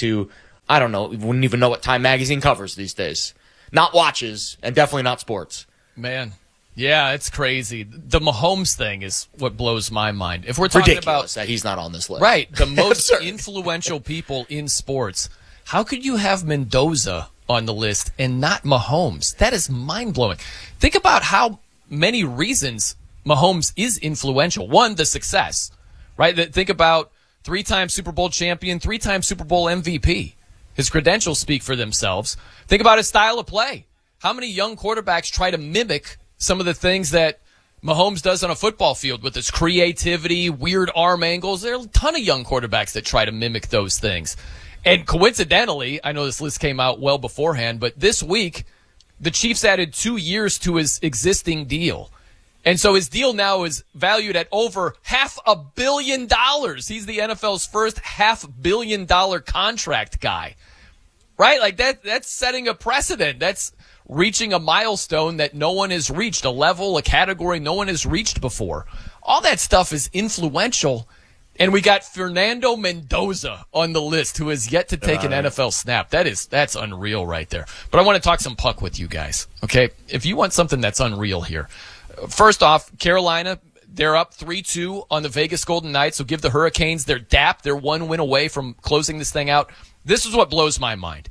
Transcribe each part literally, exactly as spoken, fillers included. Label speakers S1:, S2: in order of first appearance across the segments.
S1: to, I don't know, wouldn't even know what Time Magazine covers these days. Not watches, and definitely not sports.
S2: Man, yeah, it's crazy. The Mahomes thing is what blows my mind. If we're talking
S1: Ridiculous
S2: about
S1: that he's not on this list.
S2: Right, the most influential people in sports, how could you have Mendoza on the list and not Mahomes? That is mind-blowing. Think about how many reasons Mahomes is influential. One, the success, right? Think about three-time Super Bowl champion, three-time Super Bowl M V P. His credentials speak for themselves. Think about his style of play. How many young quarterbacks try to mimic some of the things that Mahomes does on a football field with his creativity, weird arm angles? There are a ton of young quarterbacks that try to mimic those things. And coincidentally, I know this list came out well beforehand, but this week, the Chiefs added two years to his existing deal. And so his deal now is valued at over half a billion dollars. He's the N F L's first half billion dollar contract guy. Right? Like that, that's setting a precedent. That's reaching a milestone that no one has reached, a level, a category no one has reached before. All that stuff is influential. And we got Fernando Mendoza on the list, who has yet to take an N F L snap. That is, that's unreal right there. But I want to talk some puck with you guys. Okay? If you want something that's unreal here. First off, Carolina, they're up three two on the Vegas Golden Knights, so give the Hurricanes their dap. They're one win away from closing this thing out. This is what blows my mind.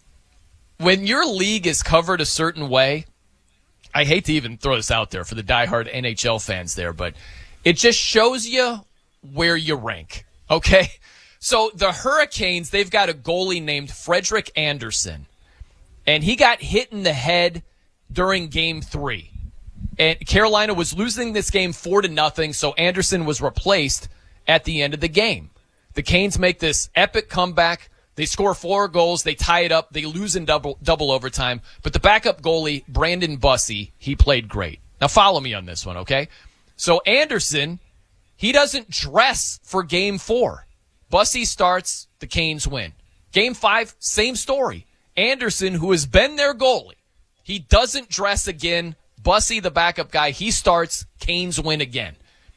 S2: When your league is covered a certain way, I hate to even throw this out there for the diehard N H L fans there, but it just shows you where you rank, okay? So the Hurricanes, they've got a goalie named Frederick Anderson, and he got hit in the head during game three. And Carolina was losing this game four to nothing, so Anderson was replaced at the end of the game. The Canes make this epic comeback. They score four goals. They tie it up. They lose in double double overtime. But the backup goalie, Brandon Bussey, he played great. Now follow me on this one, okay? So Anderson, he doesn't dress for game four. Bussey starts, the Canes win. Game five, same story. Anderson, who has been their goalie, he doesn't dress again. Bussey, the backup guy, he starts, Canes win again.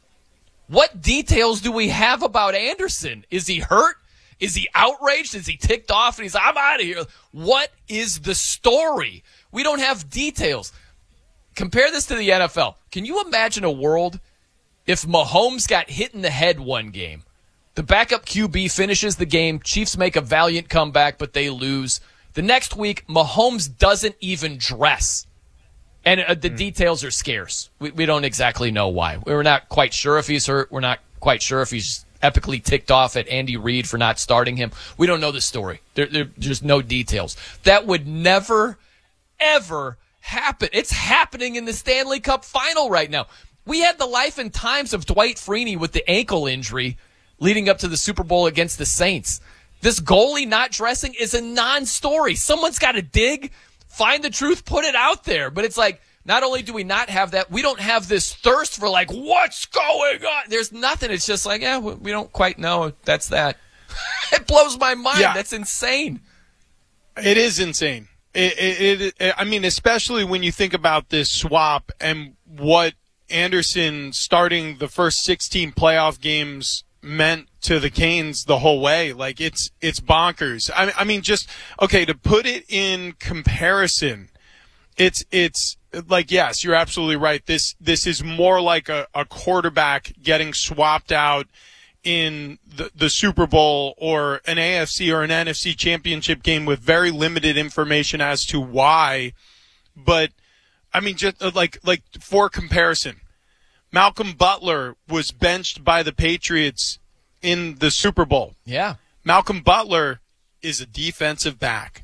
S2: What details do we have about Anderson? Is he hurt? Is he outraged? Is he ticked off? And he's like, I'm out of here. What is the story? We don't have details. Compare this to the N F L. Can you imagine a world if Mahomes got hit in the head one game? The backup Q B finishes the game. Chiefs make a valiant comeback, but they lose. The next week, Mahomes doesn't even dress. And uh, the mm. details are scarce. We, we don't exactly know why. We're not quite sure if he's hurt. We're not quite sure if he's epically ticked off at Andy Reid for not starting him. We don't know the story. There, there, there's no details. That would never, ever happen. It's happening in the Stanley Cup final right now. We had the life and times of Dwight Freeney with the ankle injury leading up to the Super Bowl against the Saints. This goalie not dressing is a non-story. Someone's got to dig, find the truth, put it out there. But it's like, not only do we not have that, we don't have this thirst for like, what's going on? There's nothing. It's just like, yeah, we don't quite know. That's that. It blows my mind. Yeah. That's insane.
S3: It is insane. It, it, it, I mean, especially when you think about this swap and what Anderson starting the first sixteen playoff games meant to the Canes the whole way. Like, it's it's bonkers. I, I mean, just, okay, to put it in comparison, it's it's like, yes, you're absolutely right. This this is more like a, a quarterback getting swapped out in the, the Super Bowl or an A F C or an N F C championship game with very limited information as to why. But, I mean, just like like for comparison, Malcolm Butler was benched by the Patriots in the Super Bowl.
S2: Yeah.
S3: Malcolm Butler is a defensive back.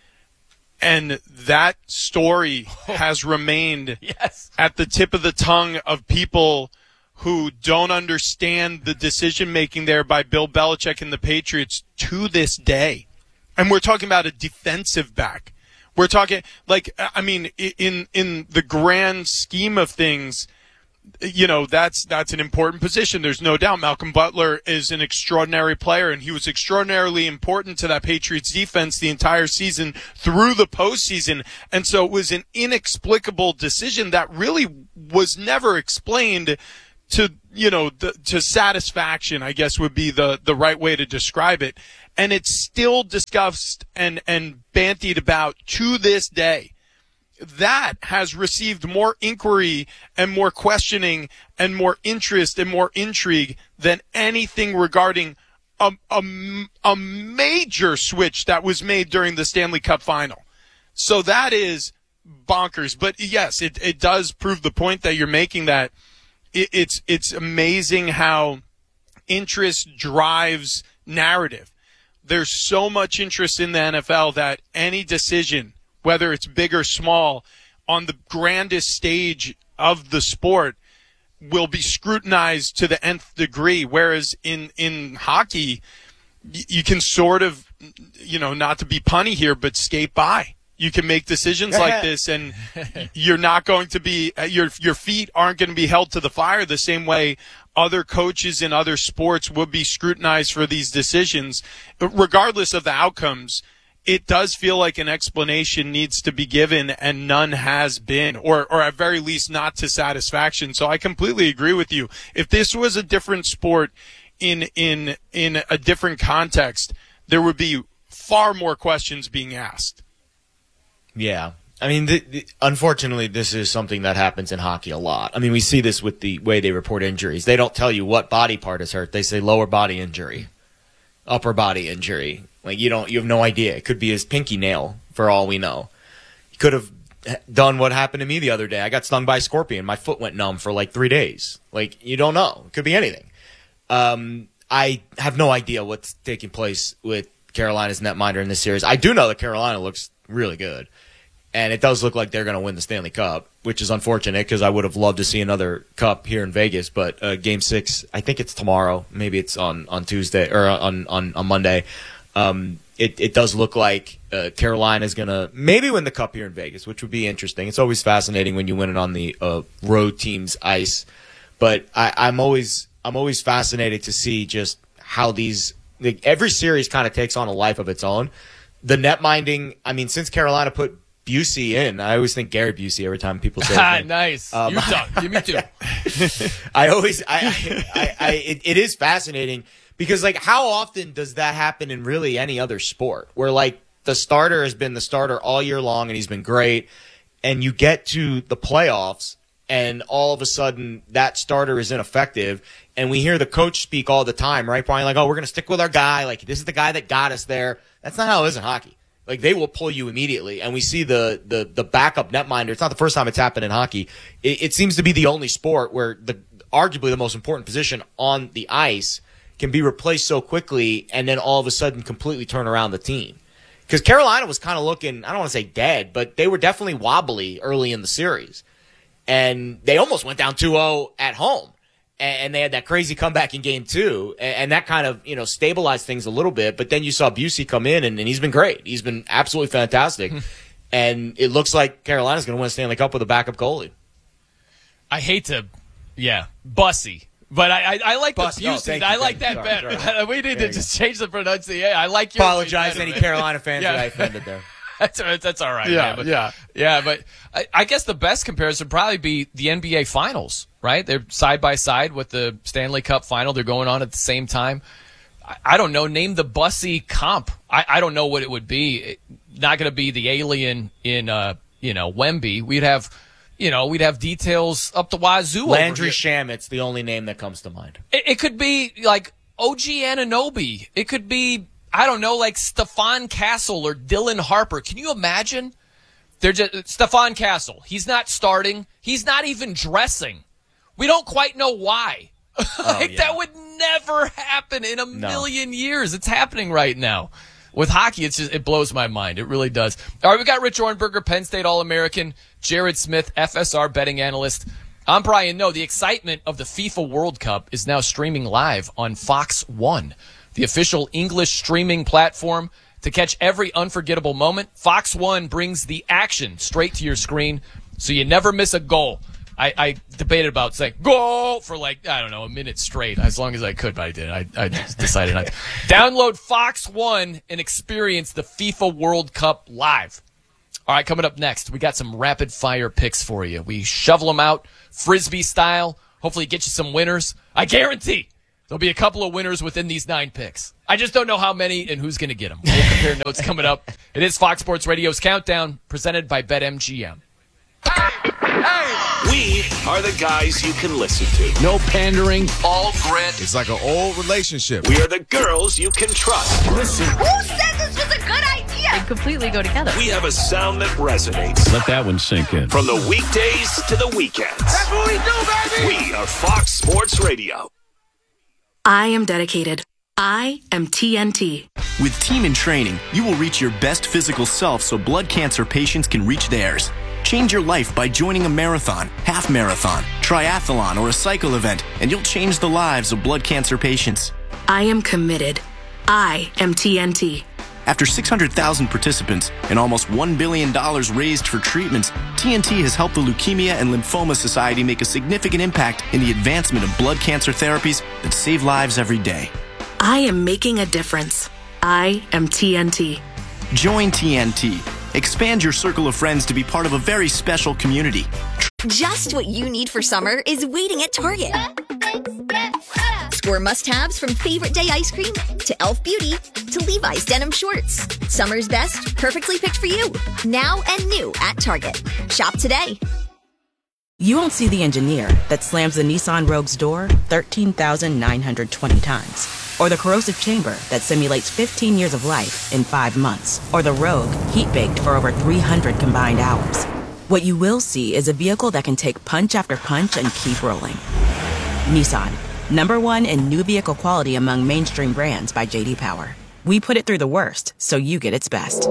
S3: And that story has remained
S2: yes.
S3: at the tip of the tongue of people who don't understand the decision-making there by Bill Belichick and the Patriots to this day. And we're talking about a defensive back. We're talking, like, I mean, in in the grand scheme of things, you know, that's that's an important position. There's no doubt. Malcolm Butler is an extraordinary player, and he was extraordinarily important to that Patriots defense the entire season through the postseason. And so it was an inexplicable decision that really was never explained to, you know, the, to satisfaction, I guess would be the, the right way to describe it. And it's still discussed and, and bantied about to this day. That has received more inquiry and more questioning and more interest and more intrigue than anything regarding a, a, a major switch that was made during the Stanley Cup final. So that is bonkers. But yes, it, it does prove the point that you're making, that it, it's, it's amazing how interest drives narrative. There's so much interest in the N F L that any decision, whether it's big or small, on the grandest stage of the sport, will be scrutinized to the nth degree. Whereas in, in hockey, you can sort of, you know, not to be punny here, but skate by. You can make decisions like this, and you're not going to be, your your feet aren't going to be held to the fire the same way other coaches in other sports would be scrutinized for these decisions. Regardless of the outcomes, it does feel like an explanation needs to be given, and none has been, or or at very least not to satisfaction. So I completely agree with you. If this was a different sport in in in a different context, there would be far more questions being asked.
S1: Yeah. I mean, the, the, unfortunately, this is something that happens in hockey a lot. I mean, we see this with the way they report injuries. They don't tell you what body part is hurt. They say lower body injury, upper body injury. Like, you don't, you have no idea. It could be his pinky nail, for all we know. He could have done what happened to me the other day. I got stung by a scorpion. My foot went numb for like three days. Like, you don't know. It could be anything. Um, I have no idea what's taking place with Carolina's netminder in this series. I do know that Carolina looks really good. And it does look like they're going to win the Stanley Cup, which is unfortunate because I would have loved to see another cup here in Vegas. But uh, Game Six, I think it's tomorrow. Maybe it's on, on Tuesday or on on, on Monday. Um, it it does look like uh, Carolina is going to maybe win the cup here in Vegas, which would be interesting. It's always fascinating when you win it on the uh, road team's ice. But I, I'm always I'm always fascinated to see just how these like, every series kind of takes on a life of its own. The net minding, I mean, since Carolina put Busey in. I always think Gary Busey every time people say
S2: that. Nice. Um, you done. Give me two.
S1: I always, I, I, I, I it, it is fascinating because, like, how often does that happen in really any other sport where, like, the starter has been the starter all year long and he's been great, and you get to the playoffs and all of a sudden that starter is ineffective, and we hear the coach speak all the time, right, Brian? Like, oh, we're going to stick with our guy. Like, this is the guy that got us there. That's not how it is in hockey. Like, they will pull you immediately. And we see the, the, the backup netminder. It's not the first time it's happened in hockey. It, it seems to be the only sport where the arguably the most important position on the ice can be replaced so quickly and then all of a sudden completely turn around the team. Because Carolina was kind of looking, I don't want to say dead, but they were definitely wobbly early in the series. And they almost went down two oh at home. And they had that crazy comeback in game two, and that kind of, you know, stabilized things a little bit. But then you saw Busey come in, and, and he's been great. He's been absolutely fantastic. And it looks like Carolina's going to win a Stanley Cup with a backup goalie.
S2: I hate to, yeah, Bussy. But I, I, I like
S1: Bus,
S2: the
S1: no,
S2: Busey.
S1: you,
S2: I like that
S1: sorry,
S2: better.
S1: sorry.
S2: We need
S1: there
S2: to just change the pronunciation. I like your
S1: Apologize to any Carolina fans
S2: yeah.
S1: that I offended there.
S2: That's that's all right.
S3: Yeah,
S2: man, but,
S3: yeah,
S2: yeah. But I, I guess the best comparison would probably be the N B A Finals, right? They're side by side with the Stanley Cup Final. They're going on at the same time. I, I don't know. Name the Bussy comp. I, I don't know what it would be. It, not going to be the alien in uh you know Wemby. We'd have you know we'd have details up the wazoo.
S1: Landry Shamit's the only name that comes to mind.
S2: It, it could be like O G Anunoby. It could be. I don't know, like Stephon Castle or Dylan Harper. Can you imagine? They're just Stephon Castle. He's not starting. He's not even dressing. We don't quite know why.
S1: Oh,
S2: like
S1: yeah.
S2: that would never happen in a
S1: No.
S2: million years. It's happening right now. With hockey, it's just it blows my mind. It really does. All right, we got Rich Orenberger, Penn State All-American, Jared Smith, F S R betting analyst. I'm Brian Noe. The excitement of the FIFA World Cup is now streaming live on Fox One, the official English streaming platform. To catch every unforgettable moment, Fox One brings the action straight to your screen so you never miss a goal. I, I debated about saying goal for like, I don't know, a minute straight, as long as I could, but I did. I, I just decided not to. Download Fox One and experience the FIFA World Cup live. All right, coming up next, we got some rapid-fire picks for you. We shovel them out, Frisbee style. Hopefully get you some winners. I guarantee there'll be a couple of winners within these nine picks. I just don't know how many and who's going to get them. We'll compare notes coming up. It is Fox Sports Radio's Countdown, presented by BetMGM.
S4: We are the guys you can listen to.
S5: No pandering.
S4: All grit.
S6: It's like an old relationship.
S4: We are the girls you can trust. Listen.
S7: Who said this was a good idea?
S8: They completely go together.
S4: We have a sound that resonates.
S5: Let that one sink in.
S4: From the weekdays to the weekends.
S7: That's what we do, baby!
S4: We are Fox Sports Radio.
S9: I am dedicated. I am T N T.
S10: With Team in Training, you will reach your best physical self so blood cancer patients can reach theirs. Change your life by joining a marathon, half marathon, triathlon, or a cycle event, and you'll change the lives of blood cancer patients.
S9: I am committed. I am T N T.
S10: After six hundred thousand participants and almost one billion dollars raised for treatments, T N T has helped the Leukemia and Lymphoma Society make a significant impact in the advancement of blood cancer therapies that save lives every day.
S9: I am making a difference. I am T N T.
S10: Join T N T. Expand your circle of friends to be part of a very special community.
S11: Just what you need for summer is waiting at Target. Score must-haves from Favorite Day ice cream to Elf Beauty to Levi's denim shorts. Summer's best, perfectly picked for you. Now and new at Target. Shop today.
S12: You won't see the engineer that slams the Nissan Rogue's door thirteen thousand nine hundred twenty times. Or the corrosive chamber that simulates fifteen years of life in five months. Or the Rogue heat-baked for over three hundred combined hours. What you will see is a vehicle that can take punch after punch and keep rolling. Nissan, number one in new vehicle quality among mainstream brands by J D Power. We put it through the worst, so you get its best.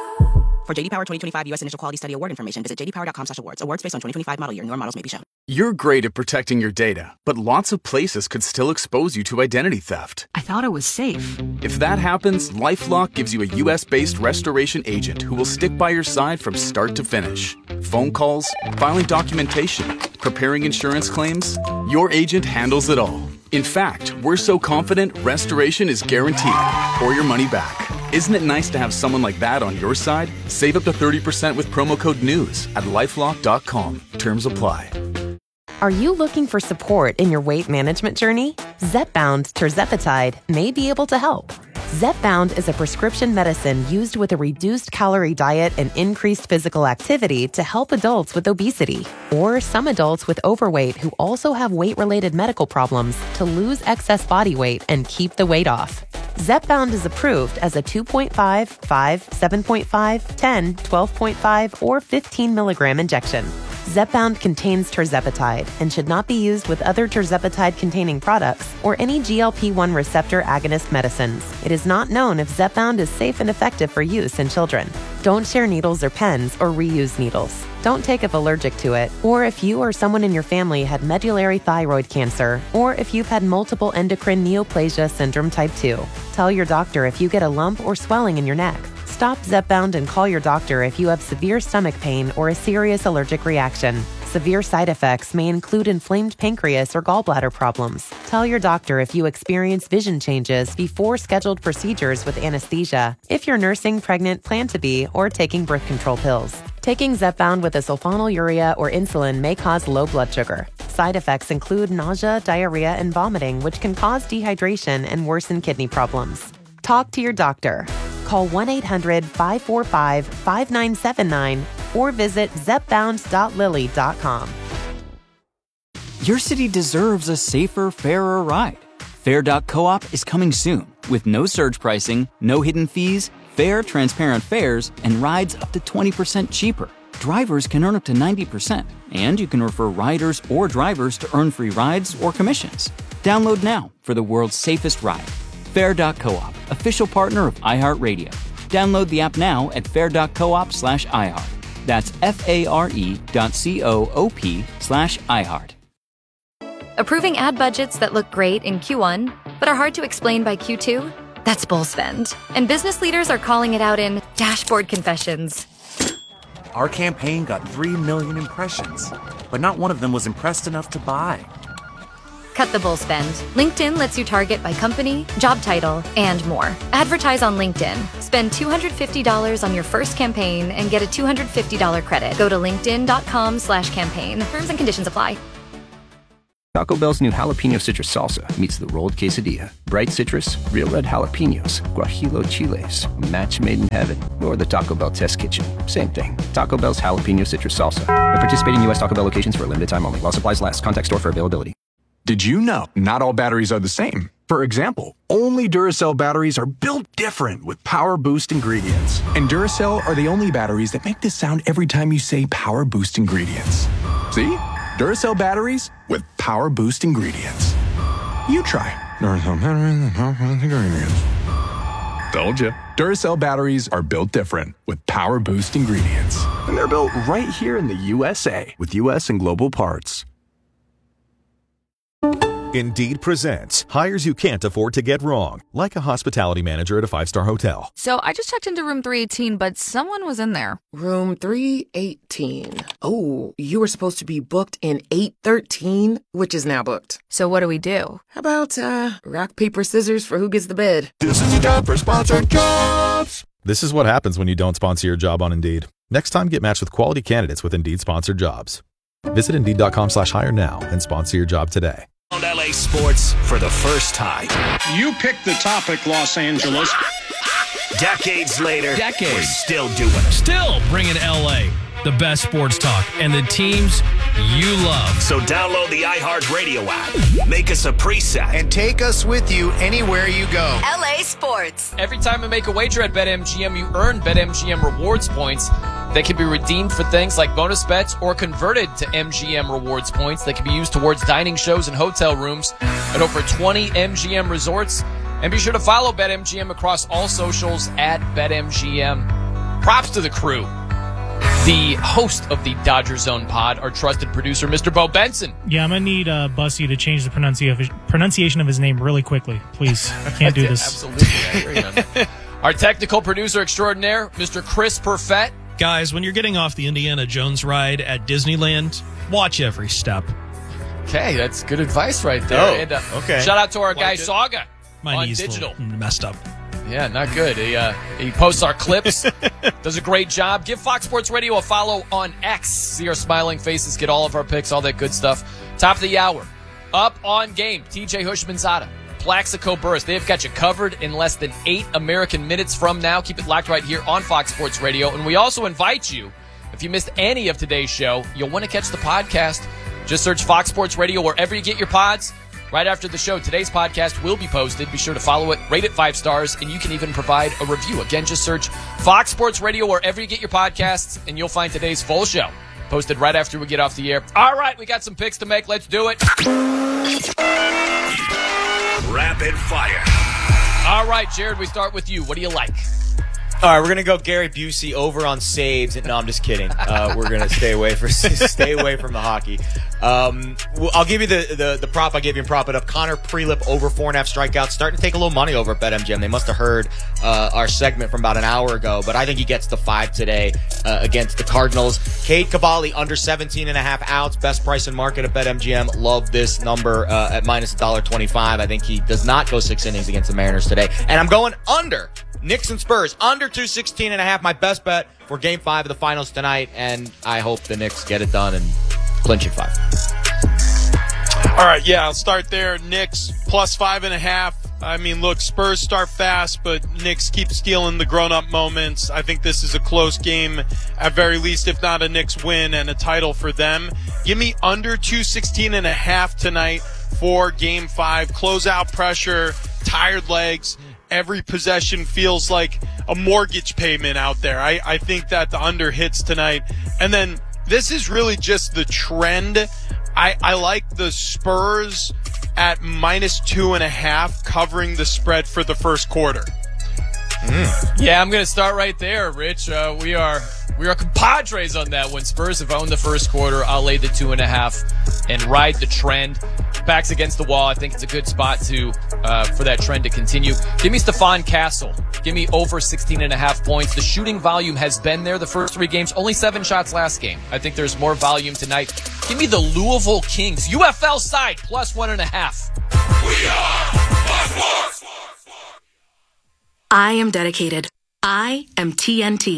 S12: For J D Power twenty twenty-five U S Initial Quality Study Award information, visit j d power dot com slash awards. Awards based on twenty twenty-five model year. Newer models may be shown.
S13: You're great at protecting your data, but lots of places could still expose you to identity theft.
S14: I thought it was safe.
S13: If that happens, LifeLock gives you a U S-based restoration agent who will stick by your side from start to finish. Phone calls, filing documentation, preparing insurance claims, your agent handles it all. In fact, we're so confident restoration is guaranteed or your money back. Isn't it nice to have someone like that on your side? Save up to thirty percent with promo code NEWS at lifelock dot com. Terms apply.
S15: Are you looking for support in your weight management journey? Zepbound tirzepatide may be able to help. Zepbound is a prescription medicine used with a reduced calorie diet and increased physical activity to help adults with obesity or some adults with overweight who also have weight-related medical problems to lose excess body weight and keep the weight off. Zepbound is approved as a two point five, five, seven point five, ten, twelve point five, or fifteen milligram injection. Zepbound contains tirzepatide and should not be used with other tirzepatide-containing products or any G L P one receptor agonist medicines. It is not known if Zepbound is safe and effective for use in children. Don't share needles or pens or reuse needles. Don't take if allergic to it, or if you or someone in your family had medullary thyroid cancer, or if you've had multiple endocrine neoplasia syndrome type two. Tell your doctor if you get a lump or swelling in your neck. Stop Zepbound and call your doctor if you have severe stomach pain or a serious allergic reaction. Severe side effects may include inflamed pancreas or gallbladder problems. Tell your doctor if you experience vision changes before scheduled procedures with anesthesia, if you're nursing, pregnant, plan to be, or taking birth control pills. Taking Zepbound with a sulfonylurea or insulin may cause low blood sugar. Side effects include nausea, diarrhea, and vomiting, which can cause dehydration and worsen kidney problems. Talk to your doctor. Call one eight hundred, five four five, five nine seven nine or visit zepbound dot lilly dot com.
S16: Your city deserves a safer, fairer ride. Fair dot coop is coming soon with no surge pricing, no hidden fees, fair, transparent fares, and rides up to twenty percent cheaper. Drivers can earn up to ninety percent, and you can refer riders or drivers to earn free rides or commissions. Download now for the world's safest ride. Fair dot coop, official partner of iHeartRadio. Download the app now at fair dot coop slash iHeart. That's F-A-R-E dot C-O-O-P slash iHeart.
S17: Approving ad budgets that look great in Q one, but are hard to explain by Q two? That's bull spend. And business leaders are calling it out in dashboard confessions.
S18: Our campaign got three million impressions, but not one of them was impressed enough to buy.
S17: Cut the bull spend. LinkedIn lets you target by company, job title, and more. Advertise on LinkedIn. Spend two hundred fifty dollars on your first campaign and get a two hundred fifty dollars credit. Go to linkedin dot com slash campaign. Terms and conditions apply.
S5: Taco Bell's new jalapeno citrus salsa meets the rolled quesadilla. Bright citrus, real red jalapenos, guajillo chiles, a match made in heaven, or the Taco Bell test kitchen. Same thing. Taco Bell's jalapeno citrus salsa. At participating U S Taco Bell locations for a limited time only. While supplies last. Contact store for availability.
S8: Did you know not all batteries are the same? For example, only Duracell batteries are built different with Power Boost ingredients. And Duracell are the only batteries that make this sound every time you say Power Boost ingredients. See? Duracell batteries with Power Boost ingredients. You try. Duracell batteries with Power Boost ingredients. Told you. Duracell batteries are built different with Power Boost ingredients. And they're built right here in the U S A with U S and global parts.
S14: Indeed presents hires you can't afford to get wrong, like a hospitality manager at a five-star hotel.
S19: So I just checked into room three eighteen, but someone was in there.
S20: Room three eighteen. Oh, you were supposed to be booked in eight thirteen, which is now booked.
S19: So what do we do?
S20: How about, uh, rock, paper, scissors for who gets the bid?
S14: This is your time for sponsored jobs. This is what happens when you don't sponsor your job on Indeed. Next time, get matched with quality candidates with Indeed sponsored jobs. Visit Indeed.com slash hire now and sponsor your job today.
S4: L A Sports for the first time.
S21: You picked the topic, Los Angeles.
S4: Decades later,
S22: Decades.
S4: we're still doing it.
S22: Still bringing L A the best sports talk and the teams you love.
S4: So download the iHeartRadio app. Make us a preset.
S23: And take us with you anywhere you go.
S19: L A Sports.
S2: Every time I make a wager at BetMGM, you earn BetMGM rewards points that can be redeemed for things like bonus bets or converted to M G M rewards points that can be used towards dining shows and hotel rooms at over twenty M G M resorts. And be sure to follow BetMGM across all socials at BetMGM. Props to the crew. The host of the Dodger Zone pod, our trusted producer, Mister Bo Benson.
S24: Yeah, I'm going to need uh, Bussy to change the pronuncia- pronunciation of his name really quickly. Please. I can't do this.
S2: Absolutely. I agree on that. Our technical producer extraordinaire, Mister Chris Perfett.
S22: Guys, when you're getting off the Indiana Jones ride at Disneyland, watch every step.
S2: Okay, that's good advice right there.
S1: Oh,
S2: and, uh,
S1: okay.
S2: Shout out to our
S22: Like
S2: guy,
S22: it.
S2: Saga,
S22: My
S2: on
S22: knees
S2: digital.
S22: messed up.
S2: Yeah, not good. He, uh, he posts our clips, does a great job. Give Fox Sports Radio a follow on X. See our smiling faces, get all of our picks, all that good stuff. Top of the hour, up on game, T J Hushmanzada, Plaxico Burress. They've got you covered in less than eight American minutes from now. Keep it locked right here on Fox Sports Radio. And we also invite you, if you missed any of today's show, you'll want to catch the podcast. Just search Fox Sports Radio wherever you get your pods. Right after the show, today's podcast will be posted. Be sure to follow it, rate it five stars, and you can even provide a review. Again, just search Fox Sports Radio wherever you get your podcasts, and you'll find today's full show posted right after we get off the air. All right, we got some picks to make. Let's do it.
S4: Rapid fire.
S2: All right, Jared, we start with you. What do you like?
S1: All right, we're gonna go Gary Busey over on saves. No, I'm just kidding. Uh, we're gonna stay away for stay away from the hockey. Um, well, I'll give you the, the the prop I gave you and prop it up. Connor Prelip over four and a half strikeouts, starting to take a little money over at BetMGM. They must have heard uh, our segment from about an hour ago, but I think he gets the five today uh, against the Cardinals. Cade Cavalli under seventeen and a half outs, best price in market at BetMGM. Love this number uh, at minus one dollar twenty-five. I think he does not go six innings against the Mariners today, and I'm going under. Knicks and Spurs, under two sixteen and a half. My best bet for game five of the finals tonight, and I hope the Knicks get it done and clinch it five.
S3: All right, yeah, I'll start there. Knicks plus five and a half. I mean, look, Spurs start fast, but Knicks keep stealing the grown-up moments. I think this is a close game, at very least, if not a Knicks win and a title for them. Give me under two sixteen and a half tonight for game five. Closeout pressure, tired legs. Every possession feels like a mortgage payment out there. I, I think that the under hits tonight. And then this is really just the trend. I, I like the Spurs at minus two and a half covering the spread for the first quarter.
S2: Mm. Yeah, I'm going to start right there, Rich. Uh, we are we are compadres on that one. Spurs have owned the first quarter. I'll lay the two and a half and ride the trend. Backs against the wall. I think it's a good spot to uh, for that trend to continue. Give me Stephon Castle. Give me over sixteen and a half points. The shooting volume has been there the first three games. Only seven shots last game. I think there's more volume tonight. Give me the Louisville Kings. U F L side plus one and a half.
S4: We are Fox Sports.
S9: I am dedicated. I am T N T.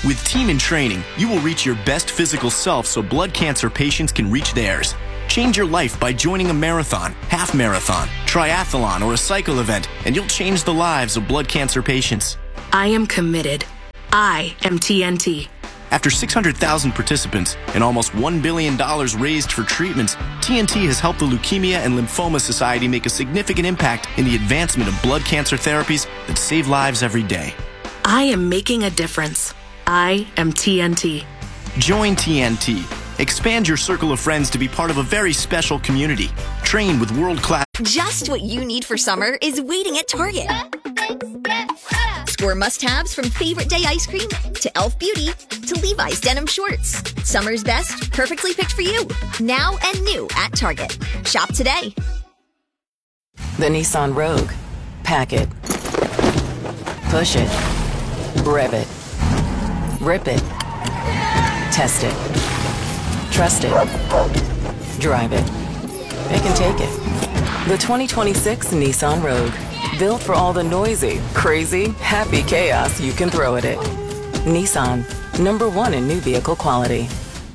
S6: With Team in Training, you will reach your best physical self so blood cancer patients can reach theirs. Change your life by joining a marathon, half marathon, triathlon, or a cycle event, and you'll change the lives of blood cancer patients.
S9: I am committed. I am T N T.
S6: After six hundred thousand participants and almost one billion dollars raised for treatments, T N T has helped the Leukemia and Lymphoma Society make a significant impact in the advancement of blood cancer therapies that save lives every day.
S9: I am making a difference. I am T N T.
S6: Join T N T. Expand your circle of friends to be part of a very special community. Train with world-class...
S7: Just what you need for summer is waiting at Target. Score must-haves from Favorite Day ice cream to e l f Beauty to Levi's denim shorts. Summer's best, perfectly picked for you. Now and new at Target. Shop today.
S12: The Nissan Rogue. Pack it. Push it. Rev it. Rip it. Test it. Trust it. Drive it. It can take it. The twenty twenty-six Nissan Rogue. Built for all the noisy, crazy, happy chaos you can throw at it. Nissan. Number one in new vehicle quality.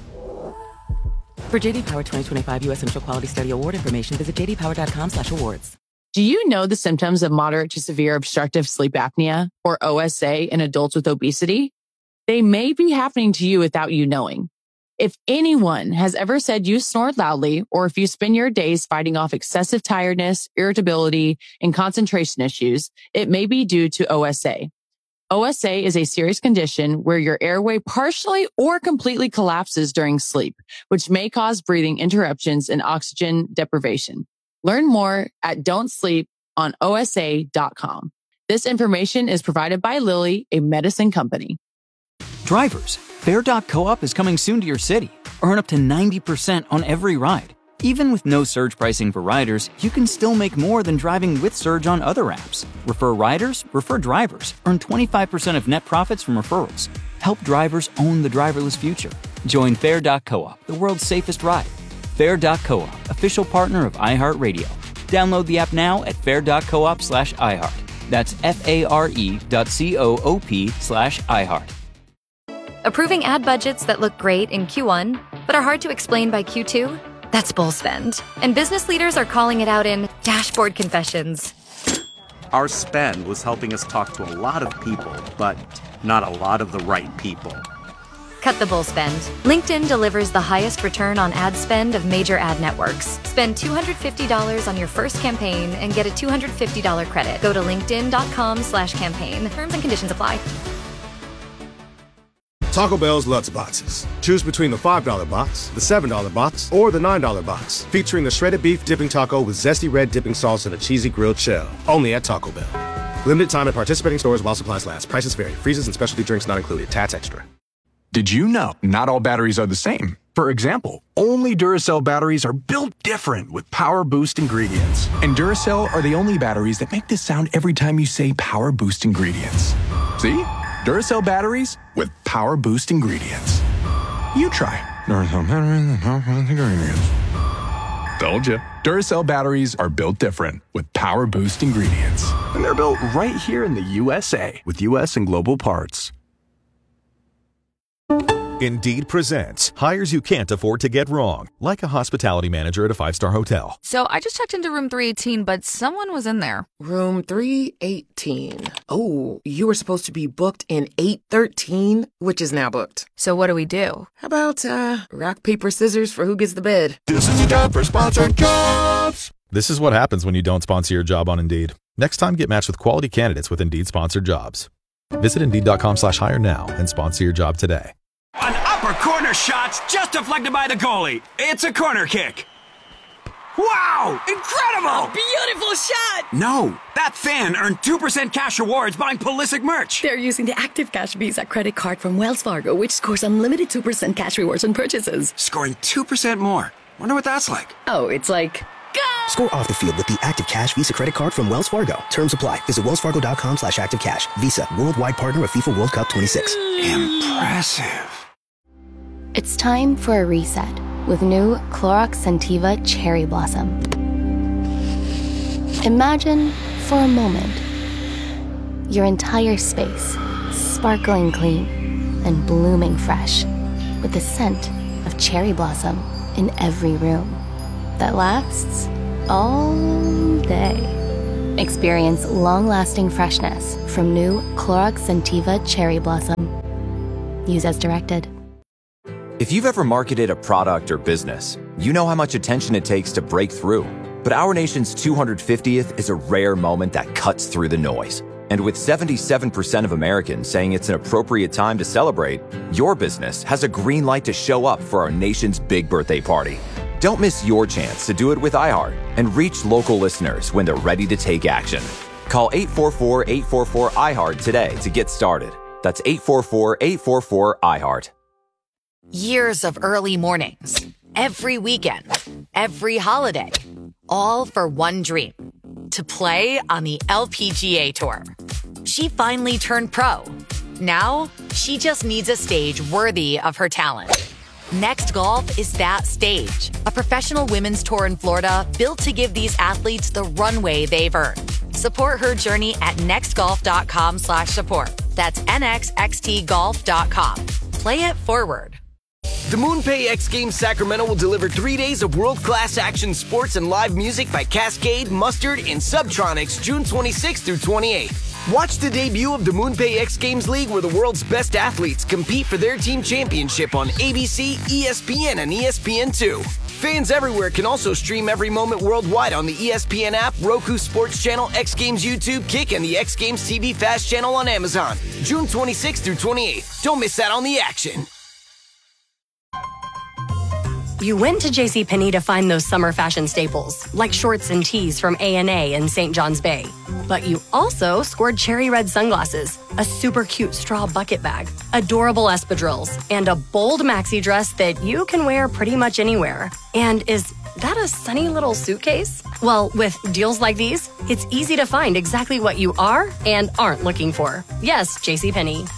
S12: For J D Power twenty twenty-five U S Initial Quality Study Award information, visit j d power dot com slash awards.
S10: Do you know the symptoms of moderate to severe obstructive sleep apnea, or O S A, in adults with obesity? They may be happening to you without you knowing. If anyone has ever said you snore loudly, or if you spend your days fighting off excessive tiredness, irritability, and concentration issues, it may be due to O S A. O S A is a serious condition where your airway partially or completely collapses during sleep, which may cause breathing interruptions and oxygen deprivation. Learn more at don't sleep on O S A dot com. This information is provided by Lilly, a medicine company.
S16: Drivers, Fair dot co-op is coming soon to your city. Earn up to ninety percent on every ride. Even with no surge pricing for riders, you can still make more than driving with Surge on other apps. Refer riders, refer drivers. Earn twenty-five percent of net profits from referrals. Help drivers own the driverless future. Join Fair dot co-op, the world's safest ride. Fair dot co-op, official partner of iHeartRadio. Download the app now at fair dot coop slash iHeart. That's F-A-R-E dot C-O-O-P slash iHeart.
S17: Approving ad budgets that look great in Q one, but are hard to explain by Q two? That's bull spend. And business leaders are calling it out in dashboard confessions.
S18: Our spend was helping us talk to a lot of people, but not a lot of the right people.
S17: Cut the bull spend. LinkedIn delivers the highest return on ad spend of major ad networks. Spend two hundred fifty dollars on your first campaign and get a two hundred fifty dollars credit. Go to linkedin.com slash campaign. Terms and conditions apply.
S11: Taco Bell's Lutz Boxes. Choose between the five dollar box, the seven dollar box, or the nine dollar box, featuring the shredded beef dipping taco with zesty red dipping sauce and a cheesy grilled shell. Only at Taco Bell. Limited time at participating stores while supplies last. Prices vary. Freezes and specialty drinks not included. Tats extra.
S8: Did you know not all batteries are the same? For example, only Duracell batteries are built different with Power Boost ingredients. And Duracell are the only batteries that make this sound every time you say Power Boost ingredients. See? Duracell batteries with Power Boost ingredients. You try. Duracell batteries with Power Boost ingredients. Told you. Duracell batteries are built different with Power Boost ingredients. And they're built right here in the U S A with U S and global parts.
S14: Indeed presents hires you can't afford to get wrong, like a hospitality manager at a five-star hotel.
S19: So I just checked into room three eighteen, but someone was in there.
S20: Room three eighteen. Oh, you were supposed to be booked in eight thirteen, which is now booked.
S19: So what do we do?
S20: How about, uh, rock, paper, scissors for who gets the bed?
S14: This is a job for sponsored jobs. This is what happens when you don't sponsor your job on Indeed. Next time, get matched with quality candidates with Indeed sponsored jobs. Visit Indeed.com slash hire now and sponsor your job today.
S25: An upper corner shot's just deflected by the goalie. It's a corner kick. Wow! Incredible!
S26: A beautiful shot!
S25: No, that fan earned two percent cash rewards buying Pulisic merch.
S26: They're using the Active Cash Visa credit card from Wells Fargo, which scores unlimited two percent cash rewards on purchases.
S25: Scoring two percent more. Wonder what that's like.
S26: Oh, it's like... Go!
S27: Score off the field with the Active Cash Visa credit card from Wells Fargo. Terms apply. Visit wellsfargo.com slash activecash. Visa, worldwide partner of FIFA World Cup twenty-six.
S25: Impressive.
S28: It's time for a reset with new Clorox Scentiva Cherry Blossom. Imagine, for a moment, your entire space sparkling clean and blooming fresh, with the scent of cherry blossom in every room that lasts all day. Experience long-lasting freshness from new Clorox Scentiva Cherry Blossom. Use as directed.
S1: If you've ever marketed a product or business, you know how much attention it takes to break through. But our nation's two hundred fiftieth is a rare moment that cuts through the noise. And with seventy-seven percent of Americans saying it's an appropriate time to celebrate, your business has a green light to show up for our nation's big birthday party. Don't miss your chance to do it with iHeart and reach local listeners when they're ready to take action. Call eight four four, eight four four, I heart today to get started. That's eight four four, eight four four, I heart.
S5: Years of early mornings, every weekend, every holiday, all for one dream, to play on the L P G A Tour. She finally turned pro. Now, she just needs a stage worthy of her talent. Next Golf is that stage, a professional women's tour in Florida built to give these athletes the runway they've earned. Support her journey at nextgolf.com slash support. That's N X X T golf dot com. Play it forward.
S13: The MoonPay X Games Sacramento will deliver three days of world-class action sports and live music by Cascade, Mustard, and Subtronics June twenty-sixth through twenty-eighth. Watch the debut of the MoonPay X Games League, where the world's best athletes compete for their team championship on A B C, E S P N, and E S P N two. Fans everywhere can also stream every moment worldwide on the E S P N app, Roku Sports Channel, X Games YouTube, Kick, and the X Games T V Fast Channel on Amazon. June twenty-sixth through twenty-eighth. Don't miss out on the action.
S26: You went to JCPenney to find those summer fashion staples, like shorts and tees from A and A in Saint John's Bay. But you also scored cherry red sunglasses, a super cute straw bucket bag, adorable espadrilles, and a bold maxi dress that you can wear pretty much anywhere. And is that a sunny little suitcase? Well, with deals like these, it's easy to find exactly what you are and aren't looking for. Yes, JCPenney.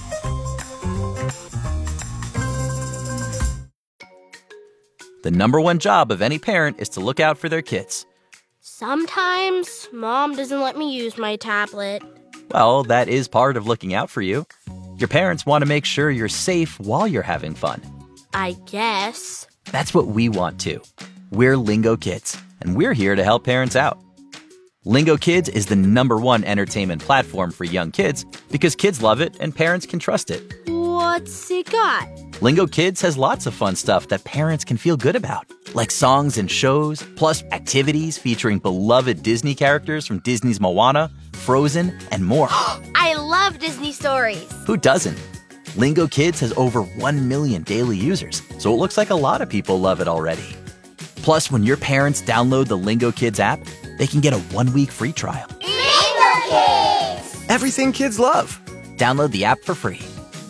S16: The number one job of any parent is to look out for their kids.
S15: Sometimes Mom doesn't let me use my tablet.
S16: Well, that is part of looking out for you. Your parents want to make sure you're safe while you're having fun.
S15: I guess.
S16: That's what we want too. We're Lingo Kids, and we're here to help parents out. Lingo Kids is the number one entertainment platform for young kids because kids love it and parents can trust it.
S15: What's it got?
S16: Lingo Kids has lots of fun stuff that parents can feel good about, like songs and shows, plus activities featuring beloved Disney characters from Disney's Moana, Frozen, and more.
S15: I love Disney stories.
S16: Who doesn't? Lingo Kids has over one million daily users, so it looks like a lot of people love it already. Plus, when your parents download the Lingo Kids app, they can get a one-week free trial.
S15: Lingo Kids!
S16: Everything kids love. Download the app for free.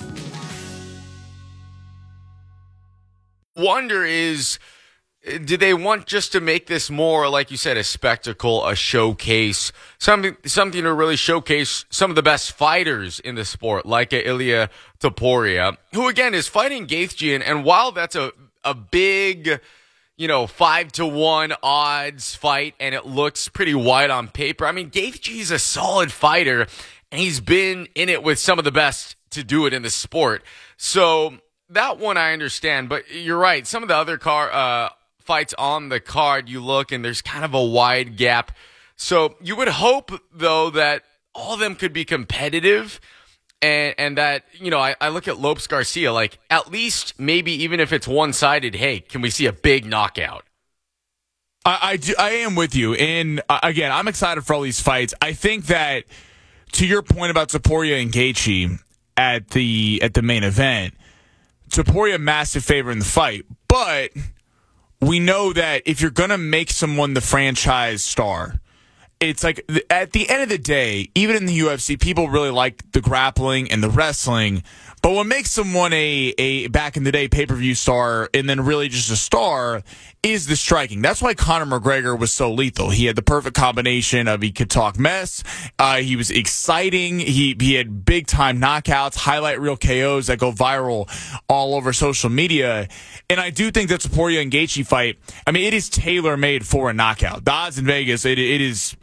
S21: Wonder is, do they want just to make this more, like you said, a spectacle, a showcase, something something to really showcase some of the best fighters in the sport, like a Ilia Topuria, who again is fighting Gaethje, and while that's a a big, you know, five to one odds fight, and it looks pretty wide on paper. I mean, Gaethje is a solid fighter, and he's been in it with some of the best to do it in the sport. So that one I understand, but you're right. Some of the other car uh, fights on the card, you look and there's kind of a wide gap. So you would hope, though, that all of them could be competitive, and and that, you know, I, I look at Lopes Garcia, like at least maybe even if it's one-sided, hey, can we see a big knockout?
S22: I I, do, I am with you, and uh, again, I'm excited for all these fights. I think that, to your point about Topuria and Gaethje at the at the main event, Topuria massive favor in the fight, but we know that if you're going to make someone the franchise star, it's like at the end of the day, even in the U F C, people really like the grappling and the wrestling, but what makes someone a, a back in the day pay-per-view star and then really just a star is the striking. That's why Conor McGregor was so lethal. He had the perfect combination of he could talk mess, uh, he was exciting, he he had big-time knockouts, highlight reel K Os that go viral all over social media. And I do think that Topuria and Gaethje fight, I mean, it is tailor-made for a knockout. The odds in Vegas, it, it is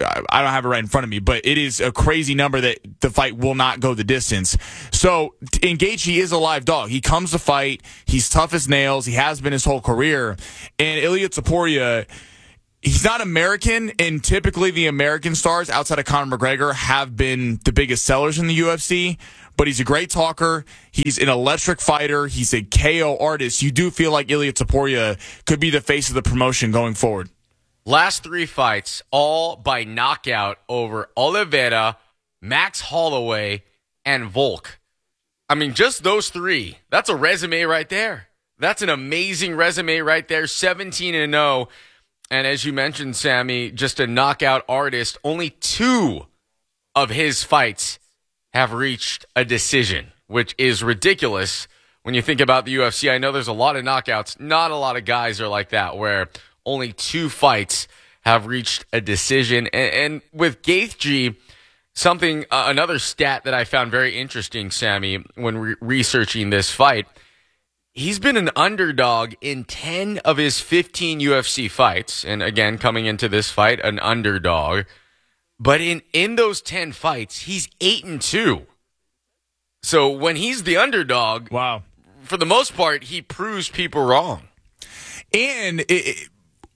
S22: I don't have it right in front of me, but it is a crazy number that the fight will not go the distance. So in Gaethje is a live dog. He comes to fight. He's tough as nails. He has been his whole career. And Ilia Topuria, he's not American, and typically the American stars outside of Conor McGregor have been the biggest sellers in the U F C. But he's a great talker. He's an electric fighter. He's a K O artist. You do feel like Ilia Topuria could be the face of the promotion going forward.
S21: Last three fights, all by knockout over Oliveira, Max Holloway, and Volk. I mean, just those three. That's a resume right there. That's an amazing resume right there. seventeen and oh. And as you mentioned, Sammy, just a knockout artist. Only two of his fights have reached a decision, which is ridiculous when you think about the U F C. I know there's a lot of knockouts. Not a lot of guys are like that, where only two fights have reached a decision. And, and with Gaethje, something, uh, another stat that I found very interesting, Sammy, when re- researching this fight, he's been an underdog in ten of his fifteen U F C fights. And again, coming into this fight, an underdog. But in, in those ten fights, he's eight and two. So when he's the underdog,
S22: wow,
S21: for the most part, he proves people wrong.
S22: And it, it,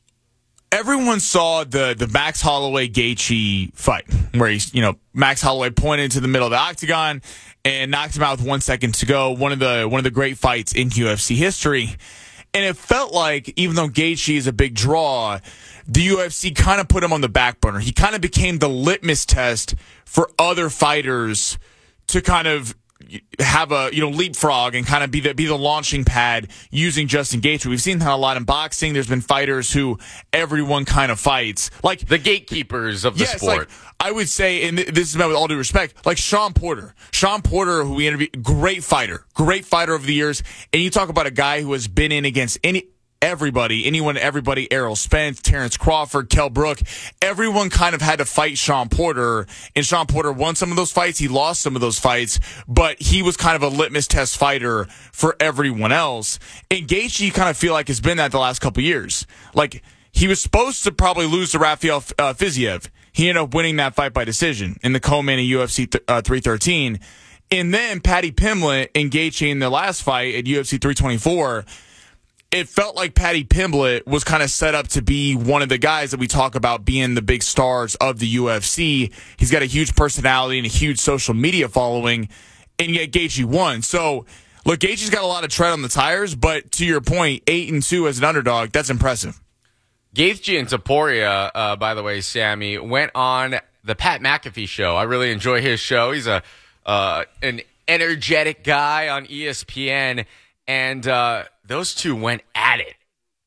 S22: everyone saw the the Max Holloway Gaethje fight, where he's, you know, Max Holloway pointed to the middle of the octagon and knocked him out with one second to go. One of the one of the great fights in U F C history. And it felt like, even though Gaethje is a big draw, the U F C kind of put him on the back burner. He kind of became the litmus test for other fighters to kind of have a, you know, leapfrog and kind of be the be the launching pad using Justin Gaethje. We've seen that a lot in boxing. There's been fighters who everyone kind of fights, like
S21: the gatekeepers of the
S22: yes,
S21: sport.
S22: Like, I would say, and this is met with all due respect, like Sean Porter. Sean Porter, who we interviewed, great fighter, great fighter over the years. And you talk about a guy who has been in against any. Everybody, anyone, everybody, Errol Spence, Terrence Crawford, Kell Brook, everyone kind of had to fight Sean Porter, and Sean Porter won some of those fights. He lost some of those fights, but he was kind of a litmus test fighter for everyone else. And Gaethje, you kind of feel like has been that the last couple of years. Like, he was supposed to probably lose to Rafael uh, Fiziev. He ended up winning that fight by decision in the co-main of U F C th- uh, three thirteen. And then Paddy Pimblett and Gaethje in the last fight at U F C three twenty-four, it felt like Paddy Pimblett was kind of set up to be one of the guys that we talk about being the big stars of the U F C. He's got a huge personality and a huge social media following, and yet Gaethje won. So, look, Gaethje's got a lot of tread on the tires, but to your point, eight and two as an underdog, that's impressive.
S21: Gaethje and Topuria, uh, by the way, Sammy, went on the Pat McAfee show. I really enjoy his show. He's a uh, an energetic guy on E S P N, and uh, those two went at it.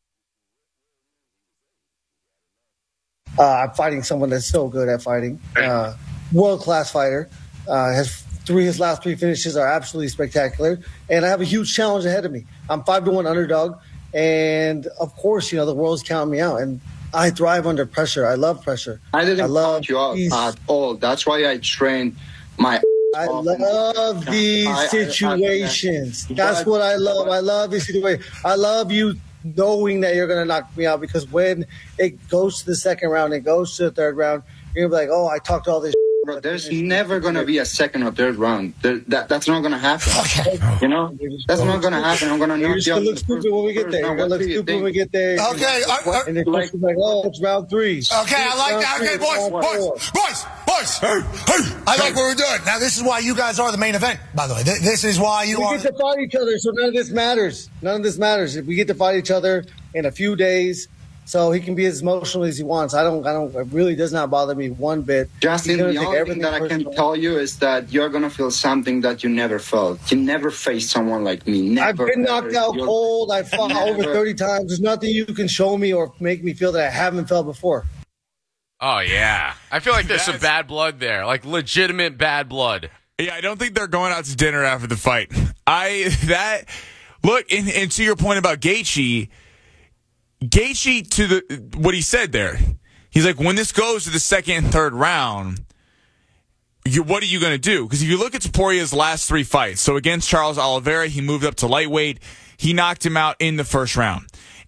S2: Uh, I'm fighting someone that's so good at fighting. Uh, world-class fighter. Uh, has three his last three finishes are absolutely spectacular. And I have a huge challenge ahead of me. I'm five to one underdog. And, of course, you know, the world's counting me out. And I thrive under pressure. I love pressure.
S3: I didn't
S2: I love
S3: count you out
S2: these,
S3: at all. That's why I trained my...
S2: I love these
S3: I, I,
S2: situations.
S3: I, I,
S2: That's what I love. I love these situations. I love you knowing that you're going to knock me out, because when it goes to the second round, it goes to the third round, you're going to be like, oh, I talked all this.
S3: Bro, there's never going to be a second or third round. There, that, that's not going to happen. Okay. You know? That's not going to happen. I'm going to
S2: You're just going to look stupid when we get there. You're going to look stupid when we get there.
S4: Okay.
S2: And,
S4: uh, uh,
S2: and the question's like, oh, it's round three.
S4: Okay, I like that. Okay, boys, boys, boys, boys. Hey, hey. I like what we're doing. Now, this is why you guys are the main event, by the way. This is why you
S2: we
S4: are.
S2: We get to fight each other, so none of this matters. None of this matters. If we get to fight each other in a few days, so he can be as emotional as he wants. I don't, I don't, it really does not bother me one bit.
S3: Justin, the only thing that I can tell you is that you're going to feel something that you never felt. You never faced someone like me. Never.
S2: I've been knocked out cold. I've fought over thirty times. There's nothing you can show me or make me feel that I haven't felt before.
S21: Oh, yeah. I feel like there's some bad blood there, like legitimate bad blood.
S22: Yeah, I don't think they're going out to dinner after the fight. I, that, look, and, and to your point about Gaethje, Gaethje, to the what he said there, he's like, when this goes to the second and third round, you, what are you going to do? Because if you look at Topuria's last three fights, so against Charles Oliveira, he moved up to lightweight. He knocked him out in the first round.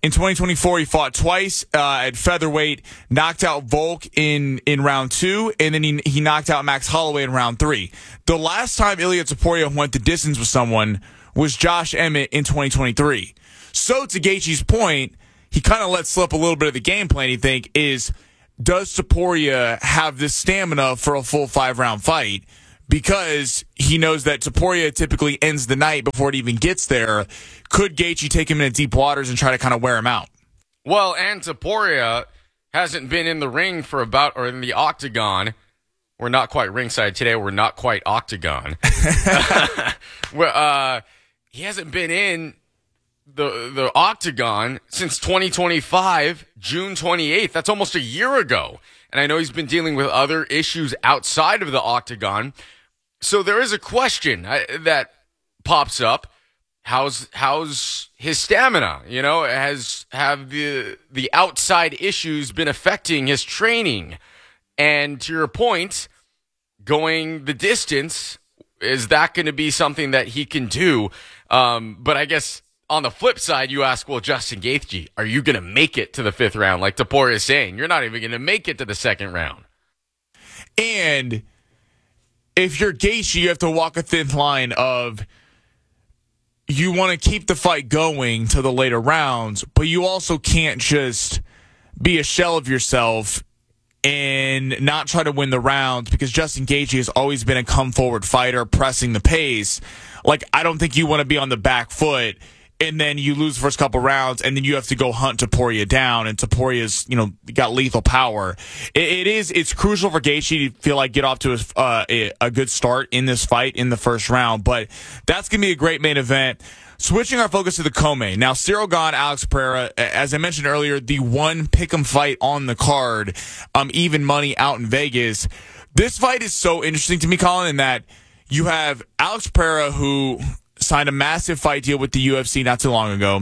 S22: In twenty twenty-four, he fought twice uh, at featherweight, knocked out Volk in, in round two, and then he, he knocked out Max Holloway in round three. The last time Ilia Topuria went the distance with someone was Josh Emmett in twenty twenty-three. So to Gaethje's point, he kind of let slip a little bit of the game plan, you think, is does Topuria have the stamina for a full five-round fight? Because he knows that Topuria typically ends the night before it even gets there. Could Gaethje take him into deep waters and try to kind of wear him out?
S21: Well, and Topuria hasn't been in the ring for about, or in the octagon. We're not quite ringside today. We're not quite octagon. well, uh, he hasn't been in the the octagon since twenty twenty-five, June twenty-eighth. That's almost a year ago. And I know he's been dealing with other issues outside of the octagon. So there is a question that pops up. How's how's his stamina? You know, has have the the outside issues been affecting his training? And to your point, going the distance, is that going to be something that he can do? Um, but I guess on the flip side, you ask, well, Justin Gaethje, are you going to make it to the fifth round? Like Topuria is saying, you're not even going to make it to the second round.
S22: And if you're Gaethje, you have to walk a thin line of you want to keep the fight going to the later rounds, but you also can't just be a shell of yourself and not try to win the rounds, because Justin Gaethje has always been a come-forward fighter, pressing the pace. Like, I don't think you want to be on the back foot and then you lose the first couple rounds, and then you have to go hunt Topuria down, and Topuria's, you know, got lethal power. It, it is, it's crucial for Gaethje to feel like get off to a, uh, a, a good start in this fight in the first round, but that's going to be a great main event. Switching our focus to the co-main. Now, Ciryl Gane, Alex Pereira, as I mentioned earlier, the one pick'em fight on the card, um, even money out in Vegas. This fight is so interesting to me, Colin, in that you have Alex Pereira, who signed a massive fight deal with the U F C not too long ago.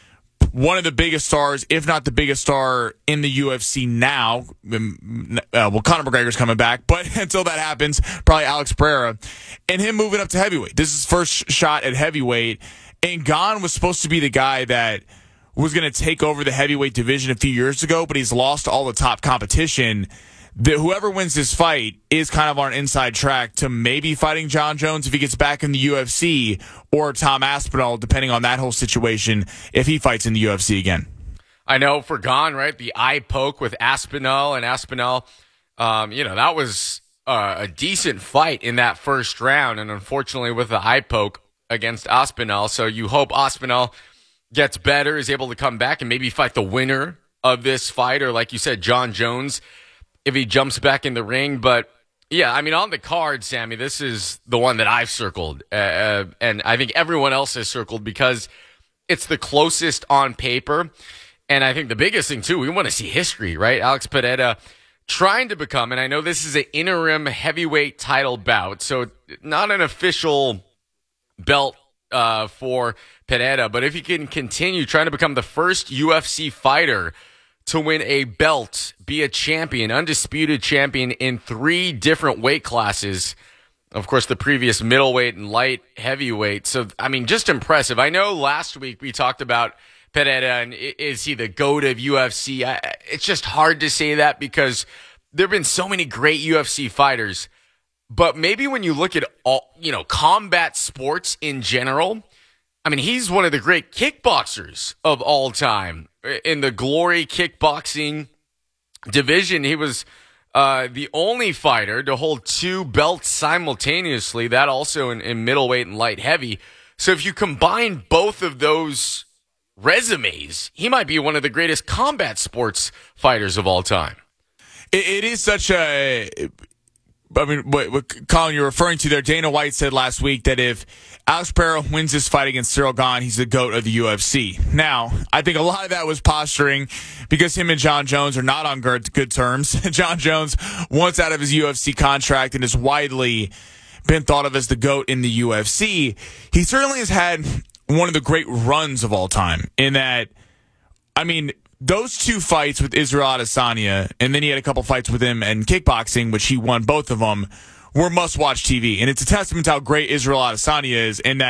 S22: One of the biggest stars, if not the biggest star in the U F C now. Uh, well, Conor McGregor's coming back, but until that happens, probably Alex Pereira. And him moving up to heavyweight. This is his first shot at heavyweight. And Gane was supposed to be the guy that was going to take over the heavyweight division a few years ago, but he's lost all the top competition. The, whoever wins this fight is kind of on an inside track to maybe fighting John Jones if he gets back in the U F C, or Tom Aspinall, depending on that whole situation, if he fights in the U F C again.
S21: I know for Gane, right, the eye poke with Aspinall, and Aspinall, um, you know, that was uh, a decent fight in that first round, and unfortunately with the eye poke against Aspinall. So you hope Aspinall gets better, is able to come back and maybe fight the winner of this fight, or like you said, John Jones, if he jumps back in the ring. But yeah, I mean, on the card, Sammy, this is the one that I've circled, uh, and I think everyone else has circled because it's the closest on paper. And I think the biggest thing too, we want to see history, right? Alex Pereira trying to become, and I know this is an interim heavyweight title bout, so not an official belt uh, for Pereira, but if he can continue trying to become the first U F C fighter to win a belt, be a champion, undisputed champion in three different weight classes. Of course, the previous middleweight and light heavyweight. So, I mean, just impressive. I know last week we talked about Pereira and is he the GOAT of U F C? I, it's just hard to say that because there have been so many great U F C fighters. But maybe when you look at all, you know, combat sports in general, I mean, he's one of the great kickboxers of all time. In the Glory kickboxing division, he was uh, the only fighter to hold two belts simultaneously, that also in, in middleweight and light heavy. So if you combine both of those resumes, he might be one of the greatest combat sports fighters of all time.
S22: It, it is such a... I mean, what, what Colin, you're referring to there, Dana White said last week that if Alex Pereira wins this fight against Ciryl Gane, he's the GOAT of the U F C. Now, I think a lot of that was posturing because him and John Jones are not on good, good terms. John Jones wants out of his U F C contract and is widely been thought of as the GOAT in the U F C. He certainly has had one of the great runs of all time in that, I mean, those two fights with Israel Adesanya, and then he had a couple fights with him in kickboxing, which he won both of them, were must-watch T V. And it's a testament to how great Israel Adesanya is in that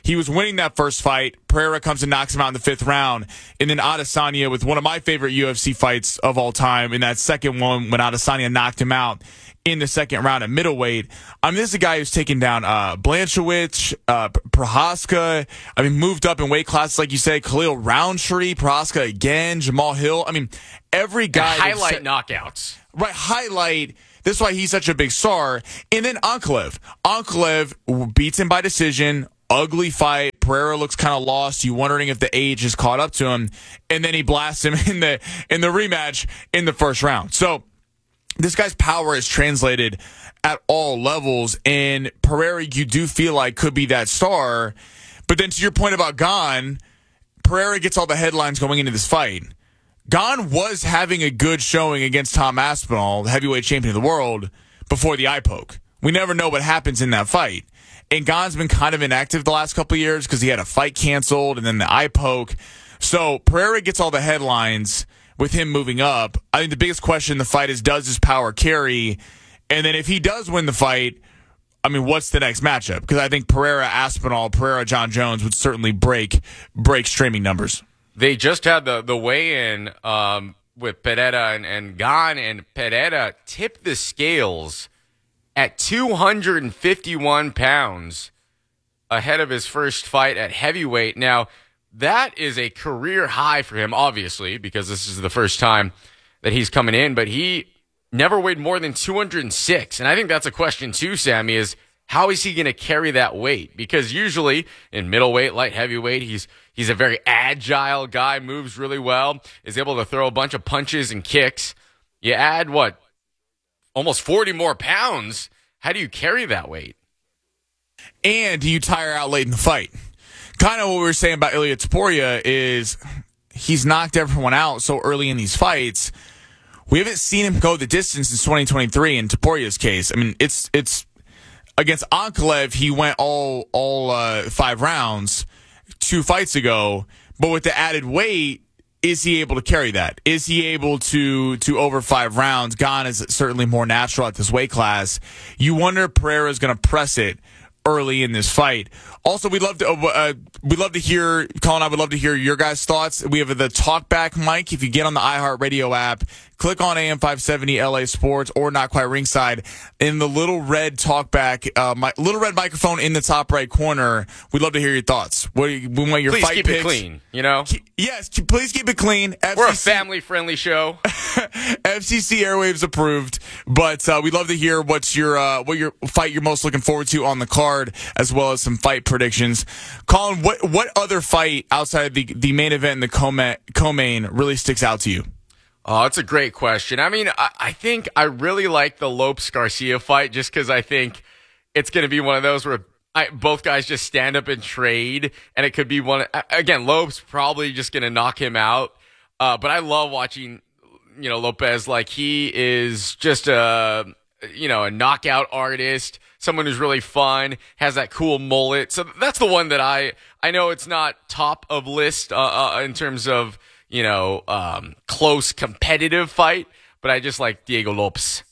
S22: He was winning that first fight. Pereira comes and knocks him out in the fifth round. And then Adesanya with one of my favorite U F C fights of all time in that second one when Adesanya knocked him out in the second round at middleweight. I mean, this is a guy who's taken down uh, Blanchowicz, uh, Prohaska. I mean, moved up in weight classes, like you say, Khalil Roundtree, Prohaska again, Jamal Hill. I mean, every guy.
S21: And highlight
S22: set,
S21: knockouts.
S22: Right, highlight. This is why he's such a big star. And then Ankalaev. Ankalaev beats him by decision. Ugly fight. Pereira looks kind of lost. You wondering if the age has caught up to him. And then he blasts him in the in the rematch in the first round. So this guy's power is translated at all levels. And Pereira, you do feel like could be that star. But then to your point about Gane, Pereira gets all the headlines going into this fight. Gane was having a good showing against Tom Aspinall, the heavyweight champion of the world, before the eye poke. We never know what happens in that fight. And Gane's been kind of inactive the last couple of years because he had a fight canceled and then the eye poke. So Pereira gets all the headlines with him moving up. I think the biggest question in the fight is, does his power carry? And then if he does win the fight, I mean, what's the next matchup? Because I think Pereira, Aspinall, Pereira, John Jones would certainly break break streaming numbers.
S21: They just had the, the weigh-in um, with Pereira and, and Gane, and Pereira tipped the scales at two hundred fifty-one pounds ahead of his first fight at heavyweight. Now, that is a career high for him, obviously, because this is the first time that he's coming in, but he never weighed more than two hundred six. And I think that's a question too, Sammy, is how is he going to carry that weight? Because usually in middleweight, light heavyweight, he's he's a very agile guy, moves really well, is able to throw a bunch of punches and kicks. You add, what, almost forty more pounds. How do you carry that weight?
S22: And do you tire out late in the fight? Kind of what we were saying about Ilia Topuria is he's knocked everyone out so early in these fights. We haven't seen him go the distance since twenty twenty-three in Topuria's case. I mean, it's it's against Ankalaev, he went all all uh, five rounds two fights ago, but with the added weight, is he able to carry that? Is he able to to over five rounds? Gane is certainly more natural at this weight class. You wonder if Pereira is going to press it early in this fight. Also, we'd love to uh, we'd love to hear, Colin, I would love to hear your guys' thoughts. We have the Talkback mic. If you get on the iHeartRadio app, click on A M five seventy L A Sports or Not Quite Ringside. In the little red Talkback, uh, my, little red microphone in the top right corner, we'd love to hear your thoughts. What do you, we want your
S21: please
S22: fight
S21: keep
S22: picks.
S21: it clean, you know?
S22: Keep, yes, keep, please keep it clean. F C C,
S21: we're a family-friendly show.
S22: F C C Airwaves approved, but uh, we'd love to hear what's your uh, what your fight you're most looking forward to on the card, as well as some fight predictions. Colin, what what other fight outside of the, the main event and the co-main, co-main really sticks out to you?
S21: Oh, it's a great question. I mean, I, I think I really like the Lopes-Garcia fight just because I think it's going to be one of those where I, both guys just stand up and trade, and it could be one. Again, Lopes probably just going to knock him out, uh, but I love watching, you know, Lopez. Like, he is just a, you know, a knockout artist, someone who's really fun, has that cool mullet. So that's the one that I I know it's not top of list uh, uh, in terms of, you know, um, close competitive fight, but I just like Diego Lopes.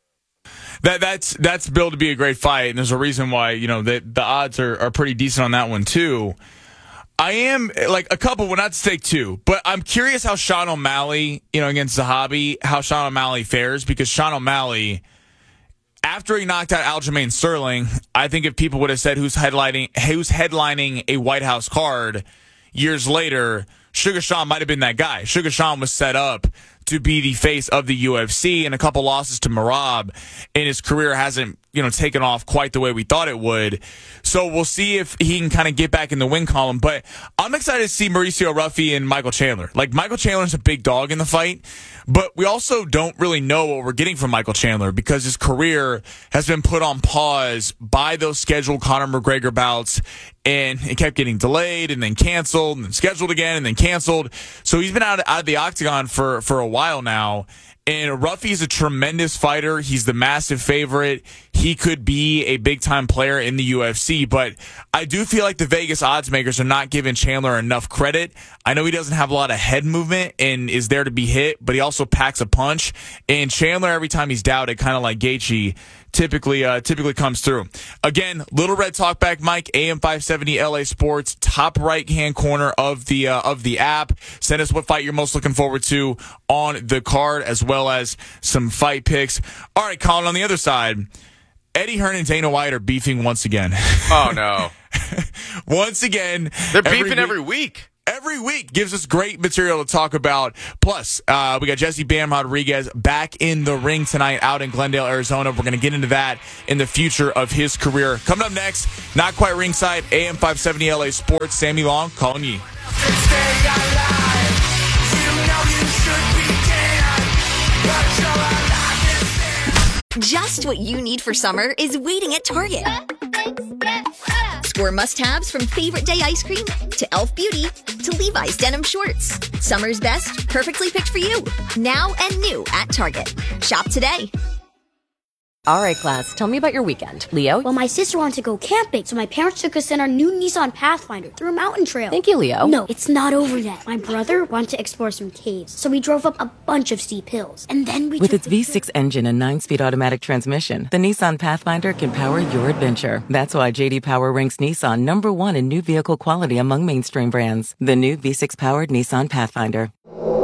S22: That that's that's billed to be a great fight, and there's a reason why, you know, the the odds are, are pretty decent on that one too. I am like a couple, well, not to take two, but I'm curious how Sean O'Malley, you know, against Zahabi, how Sean O'Malley fares, because Sean O'Malley, after he knocked out Aljamain Sterling, I think if people would have said who's headlining who's headlining a White House card years later, Sugar Sean might have been that guy. Sugar Sean was set up to be the face of the U F C, and a couple losses to Merab, and his career hasn't, you know, taken off quite the way we thought it would. So we'll see if he can kind of get back in the win column. But I'm excited to see Mauricio Ruffy and Michael Chandler. Like, Michael Chandler's a big dog in the fight, but we also don't really know what we're getting from Michael Chandler because his career has been put on pause by those scheduled Conor McGregor bouts, and it kept getting delayed and then canceled and then scheduled again and then canceled. So he's been out, out of the octagon for, for a while now. And Ruffy's a tremendous fighter. He's the massive favorite. he could be a big-time player in the U F C. But I do feel like the Vegas odds makers are not giving Chandler enough credit. I know he doesn't have a lot of head movement and is there to be hit, but he also packs a punch. And Chandler, every time he's doubted, kind of like Gaethje, typically uh, typically comes through. Again, Little Red Talkback Mike, A M five seventy L A Sports, top right-hand corner of the uh, of the app. Send us what fight you're most looking forward to on the card, as well as some fight picks. All right, Colin, on the other side, Eddie Hearn and Dana White are beefing once again.
S21: Oh, no.
S22: Once again.
S21: They're
S22: every
S21: beefing
S22: week,
S21: every week.
S22: Every week gives us great material to talk about. Plus, uh, we got Jesse Bam Rodriguez back in the ring tonight out in Glendale, Arizona. We're going to get into that in the future of his career. Coming up next, not quite ringside, A M five seventy L A Sports, Sammy Long, calling you.
S6: Just what you need for summer is waiting at Target. Score must-haves from Favorite Day ice cream to e l f Beauty to Levi's denim shorts. Summer's best, perfectly picked for you. Now and new at Target. Shop today.
S7: All right, class, tell me about your weekend. Leo?
S15: Well, my sister wanted to go camping, so my parents took us in our new Nissan Pathfinder through a mountain trail.
S7: Thank you, Leo.
S15: No, it's not over yet. My brother wanted to explore some caves, so we drove up a bunch of steep hills. And then we
S7: With
S15: took
S7: its
S15: the
S7: V six engine and nine-speed automatic transmission, the Nissan Pathfinder can power your adventure. That's why J D Power ranks Nissan number one in new vehicle quality among mainstream brands. The new V six-powered Nissan Pathfinder.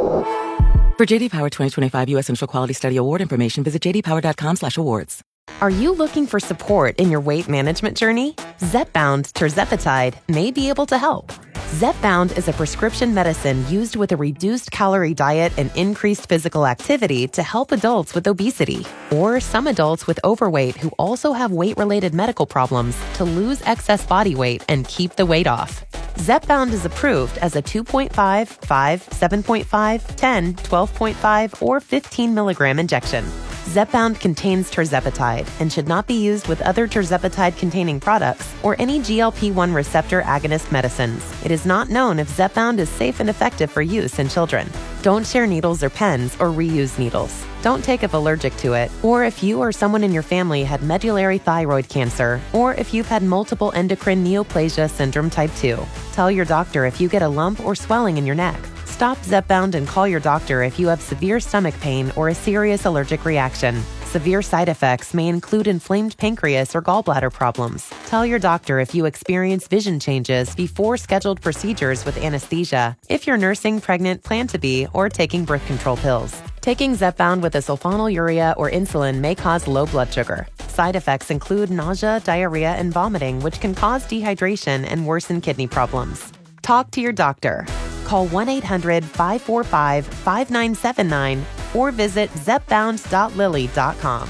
S7: For J D Power twenty twenty-five U S Central Quality Study Award information, visit j d power dot com slash awards.
S9: Are you looking for support in your weight management journey? Zepbound Tirzepatide may be able to help. Zepbound is a prescription medicine used with a reduced calorie diet and increased physical activity to help adults with obesity, or some adults with overweight who also have weight-related medical problems to lose excess body weight and keep the weight off. Zepbound is approved as a two point five, five, seven point five, ten, twelve point five, or fifteen milligram injection. Zepbound contains tirzepatide and should not be used with other tirzepatide-containing products or any G L P one receptor agonist medicines. It is not known if Zepbound is safe and effective for use in children. Don't share needles or pens or reuse needles. Don't take if allergic to it, or if you or someone in your family had medullary thyroid cancer, or if you've had multiple endocrine neoplasia syndrome type two. Tell your doctor if you get a lump or swelling in your neck. Stop Zepbound and call your doctor if you have severe stomach pain or a serious allergic reaction. Severe side effects may include inflamed pancreas or gallbladder problems. Tell your doctor if you experience vision changes before scheduled procedures with anesthesia, if you're nursing, pregnant, plan to be, or taking birth control pills. Taking Zepbound with a sulfonylurea or insulin may cause low blood sugar. Side effects include nausea, diarrhea, and vomiting, which can cause dehydration and worsen kidney problems. Talk to your doctor. Call one eight hundred, five four five, five nine seven nine or visit zepbound dot lilly dot com.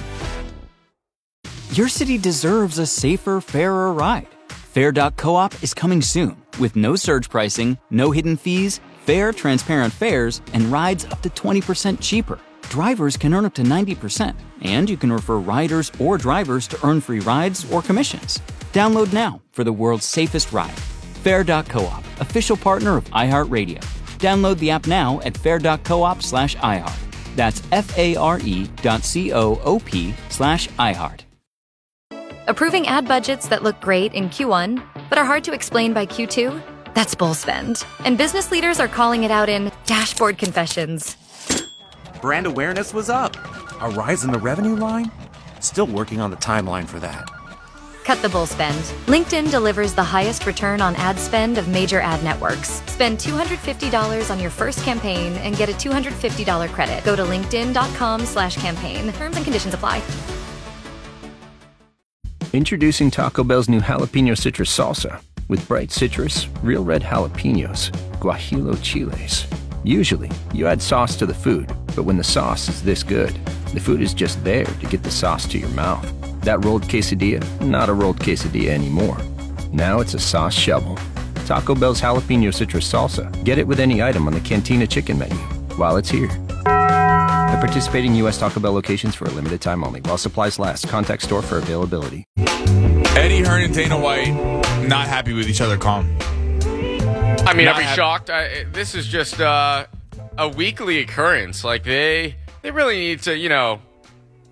S16: Your city deserves a safer, fairer ride. Fair dot coop is coming soon with no surge pricing, no hidden fees, fair, transparent fares, and rides up to twenty percent cheaper. Drivers can earn up to ninety percent, and you can refer riders or drivers to earn free rides or commissions. Download now for the world's safest ride. Fair dot coop, official partner of iHeartRadio. Download the app now at fair dot coop slash iHeart. That's F-A-R-E dot C-O-O-P slash iHeart.
S17: Approving ad budgets that look great in Q one, but are hard to explain by Q two? That's bull spend. And business leaders are calling it out in dashboard confessions.
S10: Brand awareness was up. A rise in the revenue line? Still working on the timeline for that.
S17: Cut the bull spend. LinkedIn delivers the highest return on ad spend of major ad networks. Spend two hundred fifty dollars on your first campaign and get a two hundred fifty dollars credit. Go to linkedin.com slash campaign. Terms and conditions apply.
S12: Introducing Taco Bell's new jalapeno citrus salsa. With bright citrus, real red jalapenos, guajillo chiles. Usually, you add sauce to the food, but when the sauce is this good, the food is just there to get the sauce to your mouth. That rolled quesadilla, not a rolled quesadilla anymore. Now it's a sauce shovel. Taco Bell's jalapeno citrus salsa. Get it with any item on the Cantina chicken menu while it's here. At participating U S Taco Bell locations for a limited time only. While supplies last. Contact store for availability.
S22: Eddie Hearn and Dana White not happy with each other, Calm.
S21: I mean,
S22: Not
S21: I'd be
S22: happy.
S21: shocked. I, this is just uh, a weekly occurrence. Like, they they really need to, you know,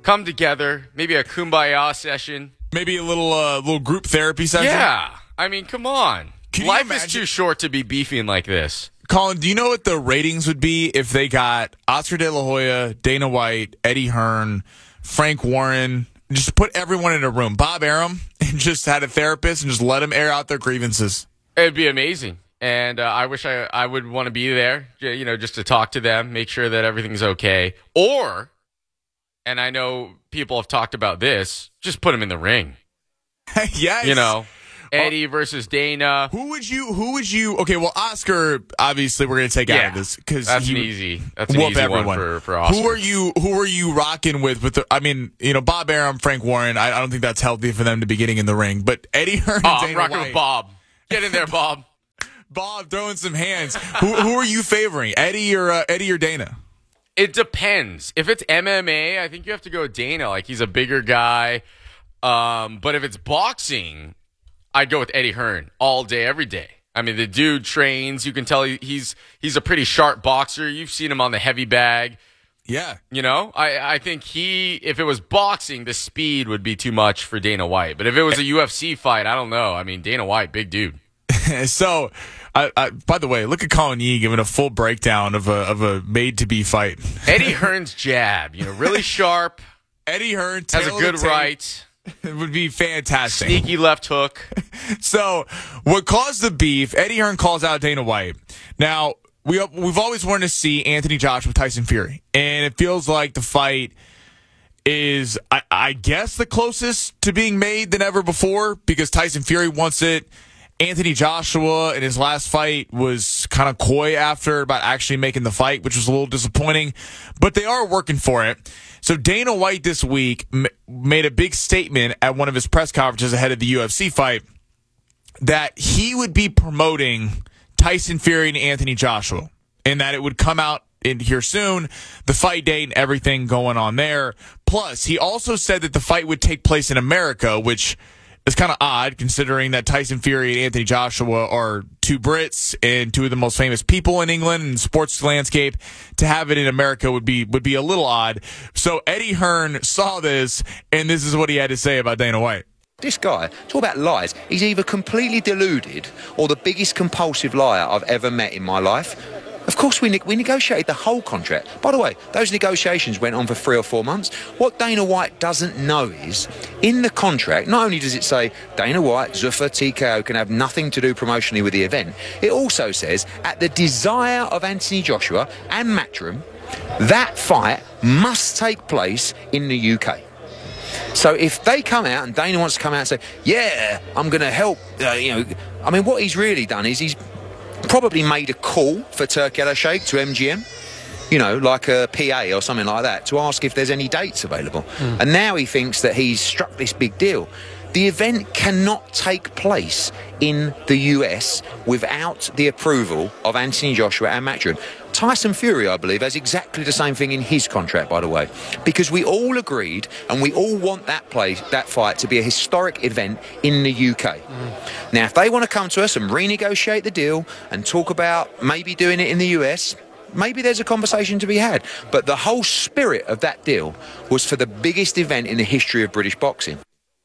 S21: come together, maybe a kumbaya session.
S22: Maybe a little uh, little group therapy session?
S21: Yeah. I mean, come on.
S22: Can
S21: Life is too short to be beefing like this.
S22: Colin, do you know what the ratings would be if they got Oscar De La Hoya, Dana White, Eddie Hearn, Frank Warren, just put everyone in a room, Bob Arum, and just had a therapist and just let them air out their grievances?
S21: It'd be amazing. And uh, I wish I, I would want to be there, you know, just to talk to them, make sure that everything's okay. Or, and I know people have talked about this, just put them in the ring.
S22: Yes.
S21: You know, Eddie versus Dana.
S22: Who would you, who would you, okay, well, Oscar, obviously we're going to take
S21: yeah,
S22: out of this because
S21: that's
S22: he
S21: an easy, that's an easy
S22: everyone.
S21: one for, for Oscar.
S22: Who are you, who are you rocking with? With the, I mean, you know, Bob Arum, Frank Warren, I, I don't think that's healthy for them to be getting in the ring, but Eddie Hearn and
S21: oh,
S22: Dana
S21: I'm rocking
S22: White.
S21: with Bob. Get in there, Bob.
S22: Bob throwing some hands. who, who are you favoring, Eddie or uh, Eddie or Dana?
S21: It depends. If it's M M A, I think you have to go with Dana. Like, he's a bigger guy. Um, but if it's boxing, I'd go with Eddie Hearn all day, every day. I mean, the dude trains. You can tell he's he's a pretty sharp boxer. You've seen him on the heavy bag.
S22: Yeah.
S21: You know, I, I think he, if it was boxing, the speed would be too much for Dana White. But if it was a U F C fight, I don't know. I mean, Dana White, big dude.
S22: So, I, I, by the way, look at Colin Yee giving a full breakdown of a of a made-to-be fight.
S21: Eddie Hearn's jab, you know, really sharp.
S22: Eddie Hearn
S21: has a good right.
S22: It would be fantastic.
S21: Sneaky left hook.
S22: So, what caused the beef? Eddie Hearn calls out Dana White. Now, we we've always wanted to see Anthony Joshua with Tyson Fury, and it feels like the fight is, I, I guess, the closest to being made than ever before because Tyson Fury wants it. Anthony Joshua in his last fight was kind of coy after about actually making the fight, which was a little disappointing, but they are working for it. So Dana White this week m- made a big statement at one of his press conferences ahead of the U F C fight that he would be promoting Tyson Fury and Anthony Joshua and that it would come out in here soon, the fight date and everything going on there. Plus, he also said that the fight would take place in America, which it's kind of odd considering that Tyson Fury and Anthony Joshua are two Brits and two of the most famous people in England and sports landscape. To have it in America would be would be a little odd. So Eddie Hearn saw this, and this is what he had to say about Dana White.
S8: This guy, talk about lies. He's either completely deluded or the biggest compulsive liar I've ever met in my life. Of course, we, ne- we negotiated the whole contract. By the way, those negotiations went on for three or four months. What Dana White doesn't know is, in the contract, not only does it say Dana White, Zuffa, T K O can have nothing to do promotionally with the event, it also says, at the desire of Anthony Joshua and Matchroom, that fight must take place in the U K. So if they come out and Dana wants to come out and say, yeah, I'm going to help, uh, you know, I mean, what he's really done is he's probably made a call for Turki Al-Sheikh to M G M, you know, like a P A or something like that, to ask if there's any dates available. Mm. And now he thinks that he's struck this big deal. The event cannot take place in the U S without the approval of Anthony Joshua and Matchroom. Tyson Fury, I believe, has exactly the same thing in his contract, by the way, because we all agreed and we all want that place, that fight to be a historic event in the U K. Mm. Now, if they want to come to us and renegotiate the deal and talk about maybe doing it in the U S, maybe there's a conversation to be had. But the whole spirit of that deal was for the biggest event in the history of British boxing.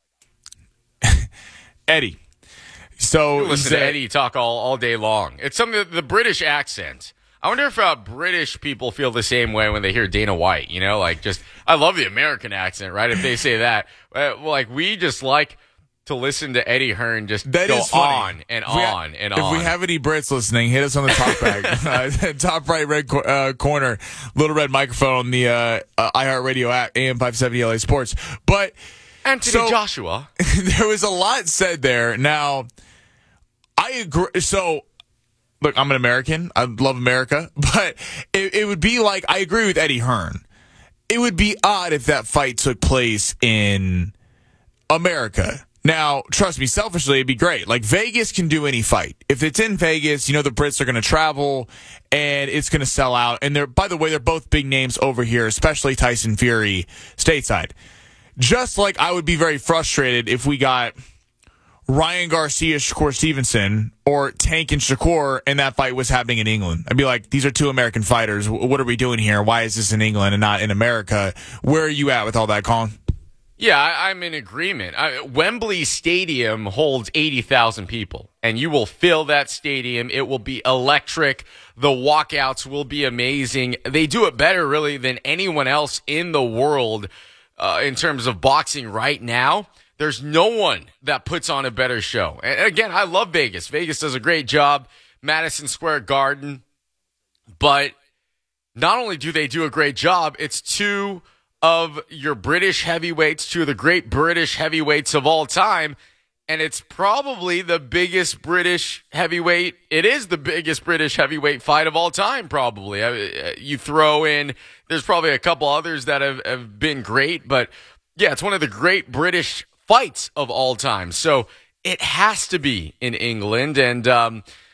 S22: Eddie. So
S21: you listen
S22: that,
S21: to Eddie talk all, all day long. It's something that the British accent. I wonder if uh, British people feel the same way when they hear Dana White, you know, like just, I love the American accent, right? If they say that, uh, like we just like to listen to Eddie Hearn just
S22: that
S21: go
S22: is funny.
S21: on and
S22: we
S21: on
S22: ha-
S21: and
S22: if
S21: on.
S22: If we have any Brits listening, hit us on the top right, uh, top right red co- uh, corner, little red microphone on the uh, uh, iHeartRadio app, A M five seventy L A Sports. But
S21: Anthony
S22: so,
S21: Joshua.
S22: There was a lot said there. Now, I agree. So, look, I'm an American. I love America. But it, it would be like, I agree with Eddie Hearn. It would be odd if that fight took place in America. Now, trust me, selfishly, it'd be great. Like, Vegas can do any fight. If it's in Vegas, you know the Brits are going to travel, and it's going to sell out. And they're, by the way, they're both big names over here, especially Tyson Fury stateside. Just like I would be very frustrated if we got Ryan Garcia, Shakur Stevenson, or Tank and Shakur, and that fight was happening in England. I'd be like, these are two American fighters. What are we doing here? Why is this in England and not in America? Where are you at with all that, Colin?
S21: Yeah, I, I'm in agreement. I, Wembley Stadium holds eighty thousand people, and you will fill that stadium. It will be electric. The walkouts will be amazing. They do it better, really, than anyone else in the world uh, in terms of boxing right now. There's no one that puts on a better show. And again, I love Vegas. Vegas does a great job. Madison Square Garden. But not only do they do a great job, it's two of your British heavyweights, two of the great British heavyweights of all time. And it's probably the biggest British heavyweight. It is the biggest British heavyweight fight of all time, probably. You throw in, there's probably a couple others that have, have been great. But yeah, it's one of the great British fights of all time. So it has to be in England. And um,